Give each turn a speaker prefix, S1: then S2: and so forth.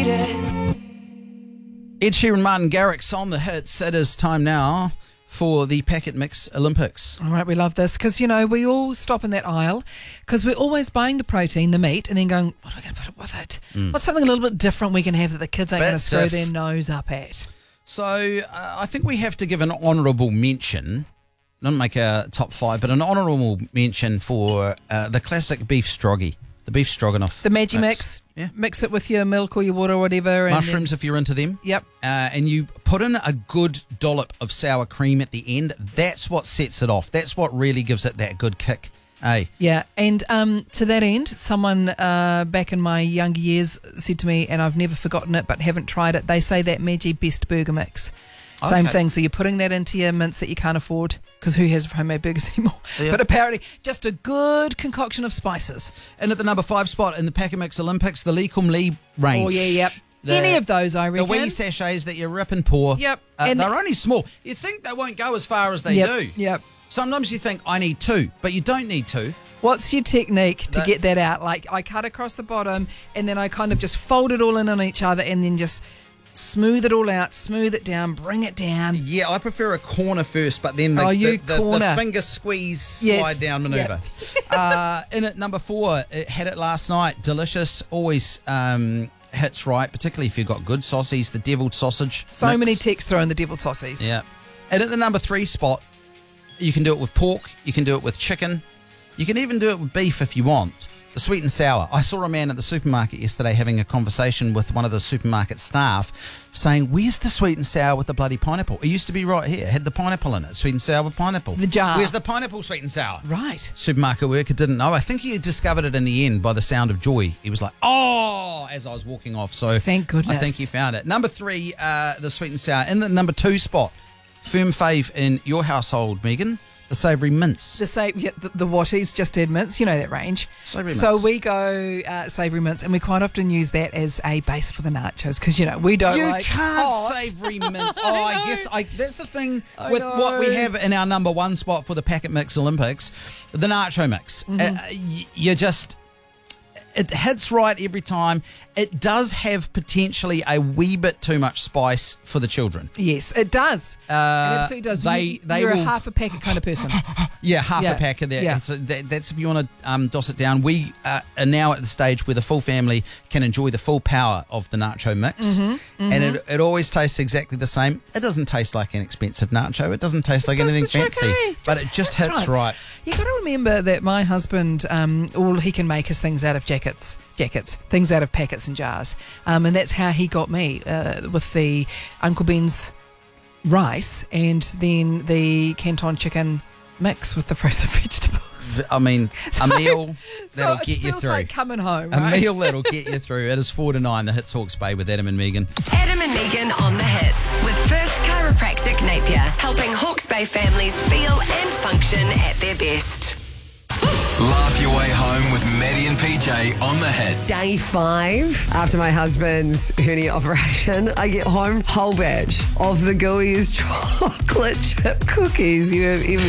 S1: Ed Sheeran, Martin Garrix on the hits. It is time now for the Packet Mix Olympics.
S2: All right, we love this because, we all stop in that aisle because we're always buying the protein, the meat, and then going, what are we going to put with it? What's something a little bit different we can have that the kids ain't going to screw their nose up at?
S1: So I think we have to give an honourable mention, not make a top 5, but an honourable mention for the classic beef stroggy. The beef stroganoff.
S2: The Maggi mix.
S1: Yeah.
S2: Mix it with your milk or your water or whatever. And
S1: mushrooms if you're into them.
S2: Yep.
S1: And you put in a good dollop of sour cream at the end. That's what sets it off. That's what really gives it that good kick. Hey.
S2: Yeah, and to that end, someone back in my younger years said to me, and I've never forgotten it but haven't tried it, they say that Maggi best burger mix. Same thing. So you're putting that into your mince that you can't afford because who has homemade burgers anymore? Yeah. But apparently just a good concoction of spices.
S1: And at the number 5 spot in the Packet Mix Olympics, the Lee Kum Lee range.
S2: Oh, yeah, yep. Any of those, I reckon.
S1: The wee sachets that you rip and pour.
S2: Yep.
S1: They're only small. You think they won't go as far as they do.
S2: Yep.
S1: Sometimes you think, I need 2, but you don't need 2.
S2: What's your technique to get that out? Like, I cut across the bottom and then I kind of just fold it all in on each other and then just smooth it all out, smooth it down, bring it down.
S1: Yeah, I prefer a corner first, but then the finger squeeze slide down manoeuvre. Yep. In at number 4, it had it last night. Delicious, always hits right, particularly if you've got good sausages, the deviled sausage.
S2: So many texts throwing the deviled sausages.
S1: Yeah. And at the number 3 spot, you can do it with pork, you can do it with chicken, you can even do it with beef if you want. The sweet and sour. I saw a man at the supermarket yesterday having a conversation with one of the supermarket staff saying, where's the sweet and sour with the bloody pineapple? It used to be right here. It had the pineapple in it. Sweet and sour with pineapple.
S2: The jar.
S1: Where's the pineapple sweet and sour?
S2: Right.
S1: Supermarket worker didn't know. I think he discovered it in the end by the sound of joy. He was like, oh, as I was walking off. So
S2: thank goodness.
S1: I think he found it. Number 3, the sweet and sour. In the number 2 spot, firm fave in your household, Megan. The savoury mince.
S2: The Watties just had mince. You know that range.
S1: Savoury mince.
S2: So we go savoury mince, and we quite often use that as a base for the nachos because, we don't
S1: like hot. Savoury mince. Oh, I guess that's the thing with what we have in our number 1 spot for the Packet Mix Olympics, the nacho mix. Mm-hmm. It hits right every time. It does have potentially a wee bit too much spice for the children.
S2: Yes, it does. It absolutely does. You're a half a packet kind of person.
S1: Yeah, half a pack of that. Yeah. That's if you want to DOS it down. We are now at the stage where the full family can enjoy the full power of the nacho mix. And it always tastes exactly the same. It doesn't taste like an expensive nacho. It doesn't taste like anything fancy. But it just hits right.
S2: You got to remember that my husband, all he can make is things out of jackets, things out of packets and jars. And that's how he got me with the Uncle Ben's rice and then the Canton chicken mix with the frozen vegetables.
S1: I mean, a meal that'll get you through.
S2: It feels like coming home,
S1: right? A meal that'll get you through. It is 4 to 9, the Hits Hawke's Bay with Adam and Megan.
S3: Adam and Megan on the hits with First Chiropractic Napier, helping Hawke's Bay families feel and function at their best.
S4: Laugh your way home with Maddie and PJ on the hits.
S5: Day 5 after my husband's hernia operation, I get home whole batch of the gooeyest chocolate chip cookies you have ever